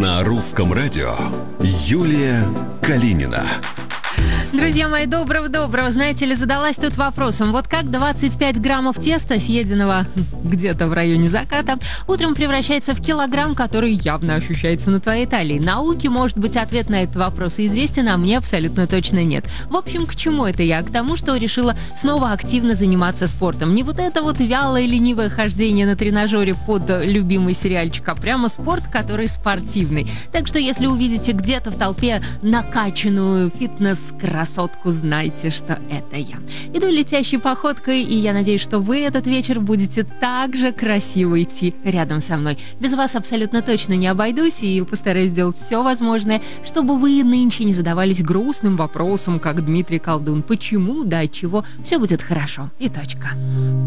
На русском радио Юлия Калинина. Друзья мои, доброго. Знаете ли, задалась тут вопросом, вот как 25 граммов теста, съеденного где-то в районе заката, утром превращается в килограмм, который явно ощущается на твоей талии. Науке, может быть, ответ на этот вопрос и известен, а мне абсолютно точно нет. В общем, к чему это я? К тому, что решила снова активно заниматься спортом. Не вот это вот вялое ленивое хождение на тренажере под любимый сериальчик, а прямо спорт, который спортивный. Так что, если увидите где-то в толпе накачанную фитнес-красотку, знайте, что это я. Иду летящей походкой, и я надеюсь, что вы этот вечер будете так же красиво идти рядом со мной. Без вас абсолютно точно не обойдусь, и постараюсь сделать все возможное, чтобы вы нынче не задавались грустным вопросом, как Дмитрий Колдун. Почему, да, от чего, все будет хорошо. И точка.